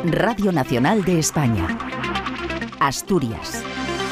Radio Nacional de España. Asturias.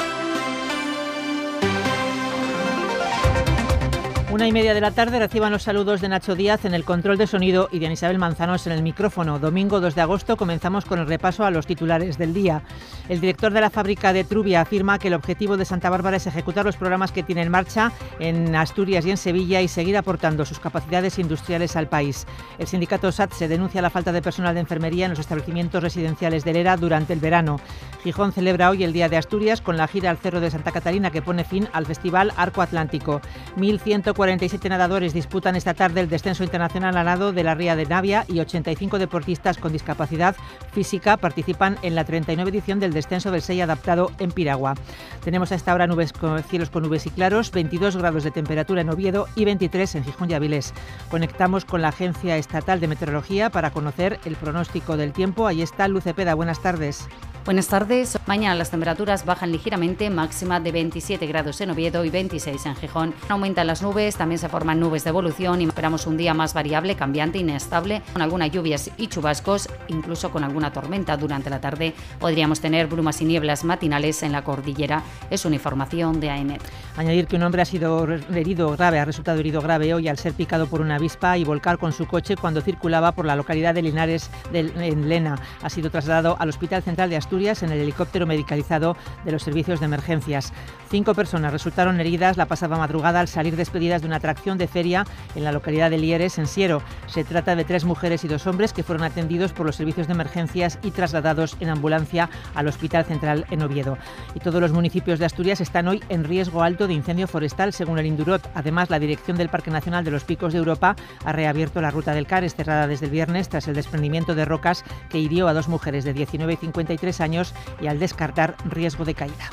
1:30 de la tarde, reciban los saludos de Nacho Díaz en el control de sonido y de Ana Isabel Manzanos en el micrófono. Domingo 2 de agosto comenzamos con el repaso a los titulares del día. El director de la fábrica de Trubia afirma que el objetivo de Santa Bárbara es ejecutar los programas que tiene en marcha en Asturias y en Sevilla y seguir aportando sus capacidades industriales al país. El sindicato SATSE denuncia la falta de personal de enfermería en los establecimientos residenciales del ERA durante el verano. Gijón celebra hoy el Día de Asturias con la gira al Cerro de Santa Catalina que pone fin al Festival Arco Atlántico. 1.147 nadadores disputan esta tarde el descenso internacional a nado de la Ría de Navia y 85 deportistas con discapacidad física participan en la 39 edición del descenso del SEI adaptado en Piragua. Tenemos a esta hora cielos con nubes y claros, 22 grados de temperatura en Oviedo y 23 en Gijón y Avilés. Conectamos con la Agencia Estatal de Meteorología para conocer el pronóstico del tiempo. Ahí está Luz Cepeda, buenas tardes. Buenas tardes. Mañana las temperaturas bajan ligeramente, máxima de 27 grados en Oviedo y 26 en Gijón. Aumentan las nubes, también se forman nubes de evolución y esperamos un día más variable, cambiante, inestable, con algunas lluvias y chubascos, incluso con alguna tormenta durante la tarde. Podríamos tener brumas y nieblas matinales en la cordillera. Es una información de AEMET. Añadir que un hombre ha resultado herido grave hoy al ser picado por una avispa y volcar con su coche cuando circulaba por la localidad de Linares en Lena. Ha sido trasladado al Hospital Central de Asturias en el helicóptero medicalizado de los servicios de emergencias. 5 personas resultaron heridas la pasada madrugada al salir despedidas de una atracción de feria en la localidad de Lieres, en Siero. Se trata de 3 mujeres y 2 hombres que fueron atendidos por los servicios de emergencias y trasladados en ambulancia al Hospital Central en Oviedo. Y todos los municipios de Asturias están hoy en riesgo alto de incendio forestal, según el Indurot. Además, la dirección del Parque Nacional de los Picos de Europa ha reabierto la ruta del Cares, cerrada desde el viernes tras el desprendimiento de rocas que hirió a 2 mujeres de 19 y 53 años y al descartar riesgo de caída.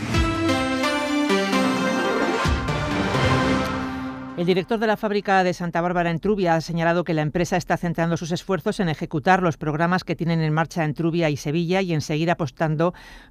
El director de la fábrica de Santa Bárbara en Trubia ha señalado que la empresa está centrando sus esfuerzos en ejecutar los programas que tienen en marcha en Trubia y Sevilla y en seguir aportando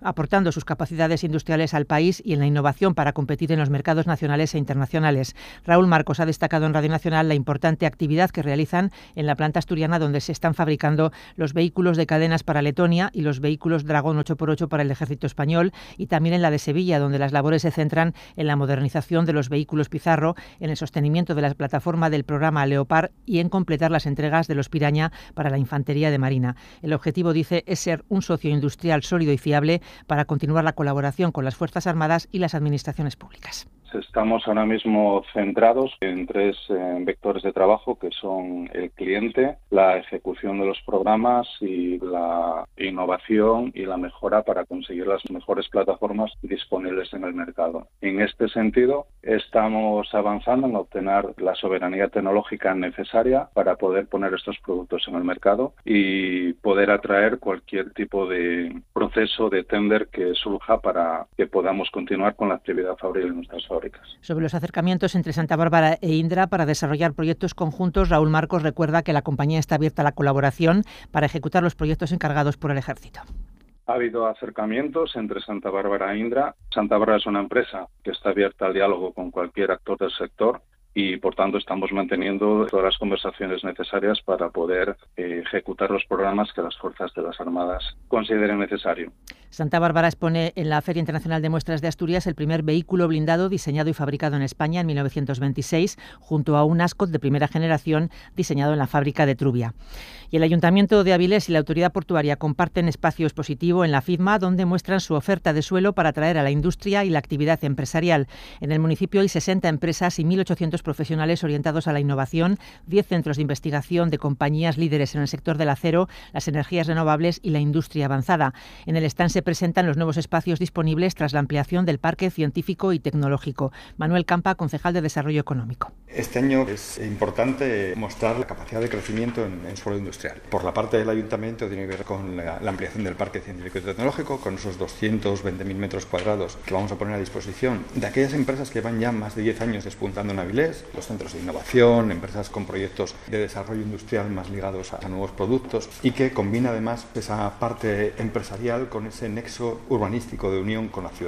sus capacidades industriales al país y en la innovación para competir en los mercados nacionales e internacionales. Raúl Marcos ha destacado en Radio Nacional la importante actividad que realizan en la planta asturiana donde se están fabricando los vehículos de cadenas para Letonia y los vehículos Dragón 8x8 para el Ejército Español, y también en la de Sevilla, donde las labores se centran en la modernización de los vehículos Pizarro, en el sostenimiento de la plataforma del programa Leopard y en completar las entregas de los Piraña para la Infantería de Marina. El objetivo, dice, es ser un socio industrial sólido y fiable para continuar la colaboración con las Fuerzas Armadas y las administraciones públicas. Estamos ahora mismo centrados en 3 vectores de trabajo, que son el cliente, la ejecución de los programas y la innovación y la mejora para conseguir las mejores plataformas disponibles en el mercado. En este sentido, estamos avanzando en obtener la soberanía tecnológica necesaria para poder poner estos productos en el mercado y poder atraer cualquier tipo de proceso de tender que surja para que podamos continuar con la actividad fabril en nuestras fábricas. Sobre los acercamientos entre Santa Bárbara e Indra para desarrollar proyectos conjuntos, Raúl Marcos recuerda que la compañía está abierta a la colaboración para ejecutar los proyectos encargados por el Ejército. Ha habido acercamientos entre Santa Bárbara e Indra. Santa Bárbara es una empresa que está abierta al diálogo con cualquier actor del sector y, por tanto, estamos manteniendo todas las conversaciones necesarias para poder ejecutar los programas que las fuerzas de las Armadas consideren necesario. Santa Bárbara expone en la Feria Internacional de Muestras de Asturias el primer vehículo blindado diseñado y fabricado en España en 1926, junto a un Ascot de primera generación diseñado en la fábrica de Trubia. Y el Ayuntamiento de Avilés y la Autoridad Portuaria comparten espacio expositivo en la FIDMA, donde muestran su oferta de suelo para atraer a la industria y la actividad empresarial. En el municipio hay 60 empresas y 1.800 profesionales orientados a la innovación, 10 centros de investigación de compañías líderes en el sector del acero, las energías renovables y la industria avanzada. En el stand se presentan los nuevos espacios disponibles tras la ampliación del parque científico y tecnológico. Manuel Campa, concejal de Desarrollo Económico. Este año es importante mostrar la capacidad de crecimiento en suelo industrial. Por la parte del Ayuntamiento tiene que ver con la ampliación del parque científico y tecnológico, con esos 220.000 metros cuadrados que vamos a poner a disposición de aquellas empresas que van ya más de 10 años despuntando en Avilés, los centros de innovación, empresas con proyectos de desarrollo industrial más ligados a nuevos productos y que combina además esa parte empresarial con ese nexo urbanístico de unión con la ciudad.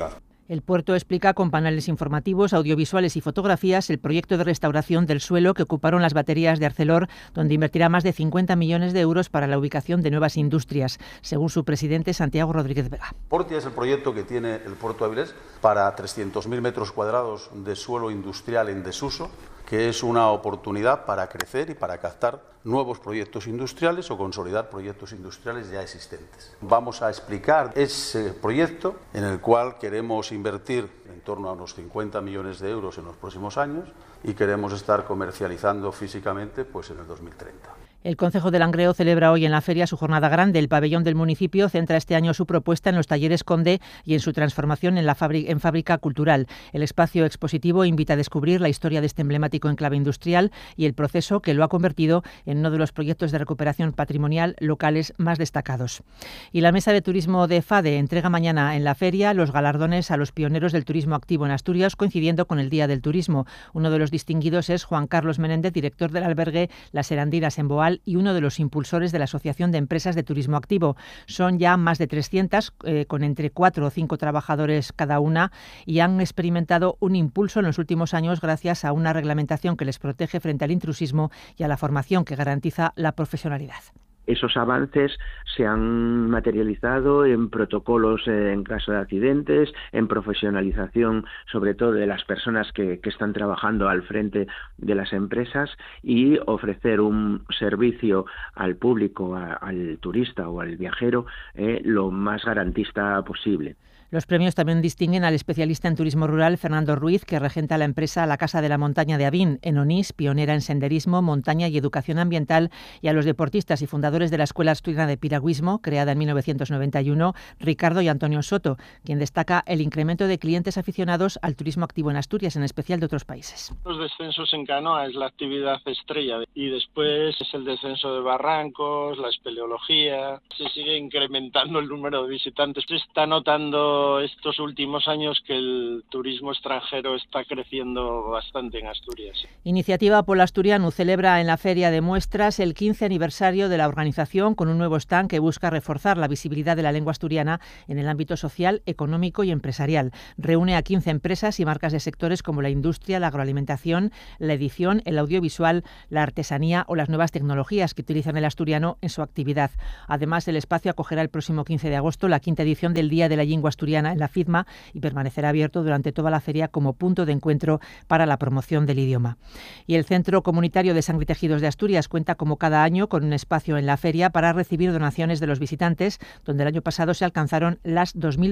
El puerto explica con paneles informativos, audiovisuales y fotografías el proyecto de restauración del suelo que ocuparon las baterías de Arcelor, donde invertirá más de 50 millones de euros para la ubicación de nuevas industrias, según su presidente Santiago Rodríguez Vega. Portia es el proyecto que tiene el Puerto de Avilés para 300.000 metros cuadrados de suelo industrial en desuso, que es una oportunidad para crecer y para captar nuevos proyectos industriales o consolidar proyectos industriales ya existentes. Vamos a explicar ese proyecto en el cual queremos invertir en torno a unos 50 millones de euros en los próximos años y queremos estar comercializando físicamente pues en el 2030. El Concejo de Langreo celebra hoy en la feria su jornada grande. El pabellón del municipio centra este año su propuesta en los talleres Conde y en su transformación en fábrica cultural. El espacio expositivo invita a descubrir la historia de este emblemático enclave industrial y el proceso que lo ha convertido en uno de los proyectos de recuperación patrimonial locales más destacados. Y la Mesa de Turismo de FADE entrega mañana en la feria los galardones a los pioneros del turismo activo en Asturias, coincidiendo con el Día del Turismo. Uno de los distinguidos es Juan Carlos Menéndez, director del albergue Las Herandinas en Boal y uno de los impulsores de la Asociación de Empresas de Turismo Activo. Son ya más de 300, con entre 4 o 5 trabajadores cada una, y han experimentado un impulso en los últimos años gracias a una reglamentación que les protege frente al intrusismo y a la formación que garantiza la profesionalidad. Esos avances se han materializado en protocolos en caso de accidentes, en profesionalización sobre todo de las personas que están trabajando al frente de las empresas y ofrecer un servicio al público, al turista o al viajero lo más garantista posible. Los premios también distinguen al especialista en turismo rural Fernando Ruiz, que regenta la empresa La Casa de la Montaña de Avín, en Onís, pionera en senderismo, montaña y educación ambiental, y a los deportistas y fundadores de la Escuela Asturiana de Piragüismo, creada en 1991, Ricardo y Antonio Soto, quien destaca el incremento de clientes aficionados al turismo activo en Asturias, en especial de otros países. Los descensos en canoa es la actividad estrella y después es el descenso de barrancos, la espeleología. Se sigue incrementando el número de visitantes. Se está notando estos últimos años que el turismo extranjero está creciendo bastante en Asturias. Iniciativa Polo Asturiano celebra en la Feria de Muestras el 15 aniversario de la organización con un nuevo stand que busca reforzar la visibilidad de la lengua asturiana en el ámbito social, económico y empresarial. Reúne a 15 empresas y marcas de sectores como la industria, la agroalimentación, la edición, el audiovisual, la artesanía o las nuevas tecnologías que utilizan el asturiano en su actividad. Además, el espacio acogerá el próximo 15 de agosto la 5ª edición del Día de la Lengua Asturiana en la FIDMA y permanecerá abierto durante toda la feria como punto de encuentro para la promoción del idioma. Y el Centro Comunitario de Sangre y Tejidos de Asturias cuenta como cada año con un espacio en la feria para recibir donaciones de los visitantes, donde el año pasado se alcanzaron las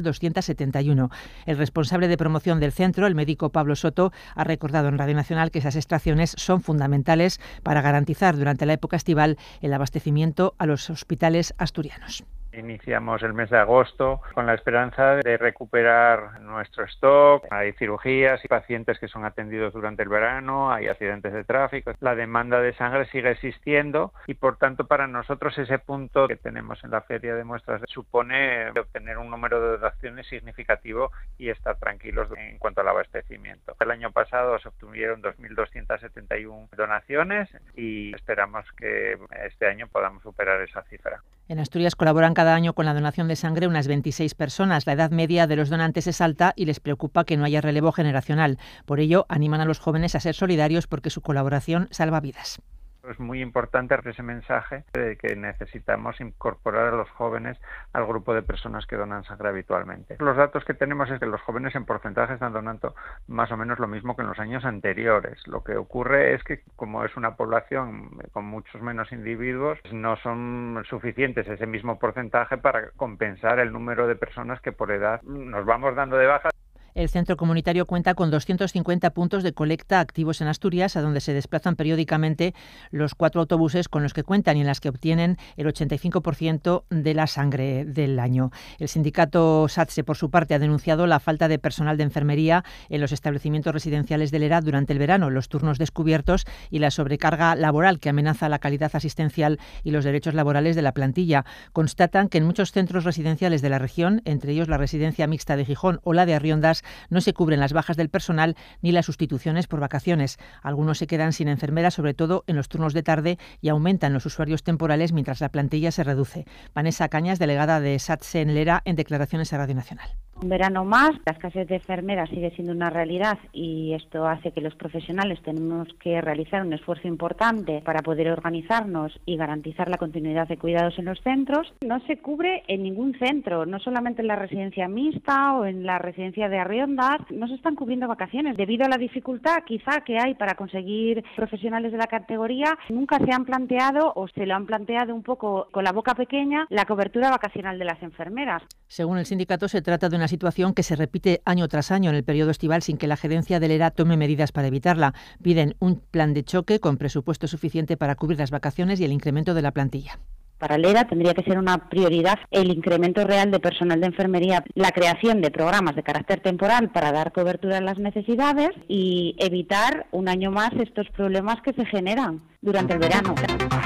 2.271. El responsable de promoción del centro, el médico Pablo Soto, ha recordado en Radio Nacional que esas extracciones son fundamentales para garantizar durante la época estival el abastecimiento a los hospitales asturianos. Iniciamos el mes de agosto con la esperanza de recuperar nuestro stock. Hay cirugías y pacientes que son atendidos durante el verano, hay accidentes de tráfico. La demanda de sangre sigue existiendo y, por tanto, para nosotros ese punto que tenemos en la Feria de Muestras supone obtener un número de donaciones significativo y estar tranquilos en cuanto al abastecimiento. El año pasado se obtuvieron 2.271 donaciones y esperamos que este año podamos superar esa cifra. En Asturias colaboran cada año con la donación de sangre unas 26 personas. La edad media de los donantes es alta y les preocupa que no haya relevo generacional. Por ello, animan a los jóvenes a ser solidarios porque su colaboración salva vidas. Es muy importante ese mensaje de que necesitamos incorporar a los jóvenes al grupo de personas que donan sangre habitualmente. Los datos que tenemos es que los jóvenes en porcentaje están donando más o menos lo mismo que en los años anteriores. Lo que ocurre es que, como es una población con muchos menos individuos, no son suficientes ese mismo porcentaje para compensar el número de personas que por edad nos vamos dando de baja. El centro comunitario cuenta con 250 puntos de colecta activos en Asturias, a donde se desplazan periódicamente los 4 autobuses con los que cuentan y en las que obtienen el 85% de la sangre del año. El sindicato SATSE, por su parte, ha denunciado la falta de personal de enfermería en los establecimientos residenciales del ERA durante el verano, los turnos descubiertos y la sobrecarga laboral que amenaza la calidad asistencial y los derechos laborales de la plantilla. Constatan que en muchos centros residenciales de la región, entre ellos la residencia mixta de Gijón o la de Arriondas, no se cubren las bajas del personal ni las sustituciones por vacaciones. Algunos se quedan sin enfermera, sobre todo en los turnos de tarde, y aumentan los usuarios temporales mientras la plantilla se reduce. Vanessa Cañas, delegada de SATSE en Lera, en declaraciones a Radio Nacional. Un verano más, la escasez de enfermeras sigue siendo una realidad y esto hace que los profesionales tenemos que realizar un esfuerzo importante para poder organizarnos y garantizar la continuidad de cuidados en los centros. No se cubre en ningún centro, no solamente en la residencia mixta o en la residencia de Arriondas, no se están cubriendo vacaciones. Debido a la dificultad quizá que hay para conseguir profesionales de la categoría, nunca se han planteado o se lo han planteado un poco con la boca pequeña la cobertura vacacional de las enfermeras. Según el sindicato, se trata de una situación que se repite año tras año en el periodo estival sin que la gerencia del ERA tome medidas para evitarla. Piden un plan de choque con presupuesto suficiente para cubrir las vacaciones y el incremento de la plantilla. Para el ERA tendría que ser una prioridad el incremento real de personal de enfermería, la creación de programas de carácter temporal para dar cobertura a las necesidades y evitar un año más estos problemas que se generan durante el verano.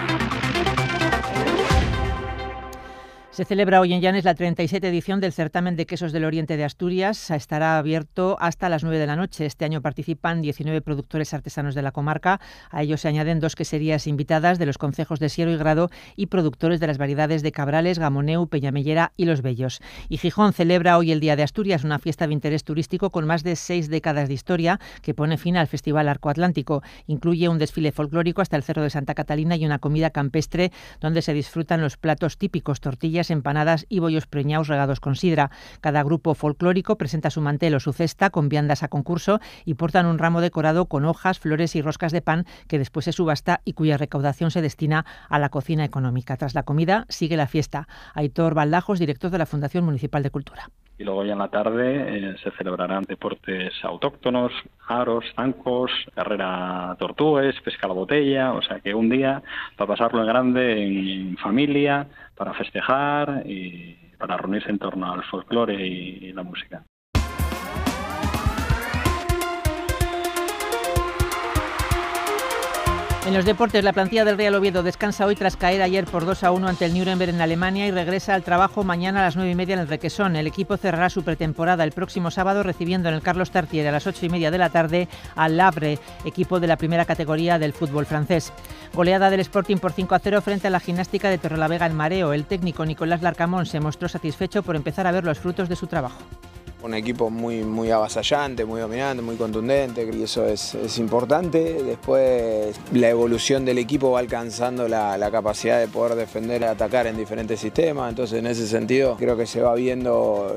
Se celebra hoy en Llanes la 37 edición del Certamen de Quesos del Oriente de Asturias. Estará abierto hasta las 9 de la noche. Este año participan 19 productores artesanos de la comarca. A ellos se añaden 2 queserías invitadas de los concejos de Siero y Grado y productores de las variedades de Cabrales, Gamoneu, Peñamellera y Los Bellos. Y Gijón celebra hoy el Día de Asturias, una fiesta de interés turístico con más de 6 décadas de historia que pone fin al Festival Arco Atlántico. Incluye un desfile folclórico hasta el Cerro de Santa Catalina y una comida campestre donde se disfrutan los platos típicos, tortillas, empanadas y bollos preñados regados con sidra. Cada grupo folclórico presenta su mantel o su cesta con viandas a concurso y portan un ramo decorado con hojas, flores y roscas de pan que después se subasta y cuya recaudación se destina a la cocina económica. Tras la comida sigue la fiesta. Aitor Baldajos, director de la Fundación Municipal de Cultura. Y luego ya en la tarde se celebrarán deportes autóctonos, aros, zancos, carrera tortugues, pesca a la botella, o sea que un día para pasarlo en grande en familia, para festejar y para reunirse en torno al folclore y la música. En los deportes, la plantilla del Real Oviedo descansa hoy tras caer ayer por 2-1 ante el Nuremberg en Alemania y regresa al trabajo mañana a las 9:30 en el Requesón. El equipo cerrará su pretemporada el próximo sábado recibiendo en el Carlos Tartiere a las 8:30 de la tarde al Le Havre, equipo de la primera categoría del fútbol francés. Goleada del Sporting por 5-0 frente a la Gimnástica de Torrelavega en Mareo. El técnico Nicolás Larcamón se mostró satisfecho por empezar a ver los frutos de su trabajo. Un equipo muy avasallante, muy dominante, muy contundente, y eso es importante. Después la evolución del equipo va alcanzando la capacidad de poder defender y atacar en diferentes sistemas, entonces en ese sentido creo que se va viendo